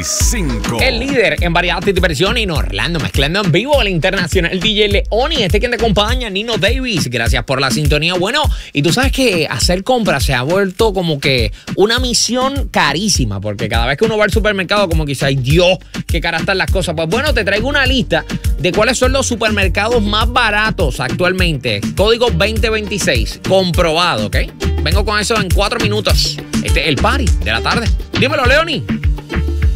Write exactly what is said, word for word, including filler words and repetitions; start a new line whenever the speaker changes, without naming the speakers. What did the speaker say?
cinco.
El líder en variedad de diversión en Orlando, mezclando en vivo el internacional D J Leoni. Este quien te acompaña, Nino Davis. Gracias por la sintonía. Bueno, y tú sabes que hacer compras se ha vuelto como que una misión carísima, porque cada vez que uno va al supermercado, como que dice, ay Dios, qué caras están las cosas. Pues bueno, te traigo una lista de cuáles son los supermercados más baratos actualmente. Código veinte veintiséis, comprobado, ¿ok? Vengo con eso en cuatro minutos. Este es el party de la tarde. Dímelo, Leoni.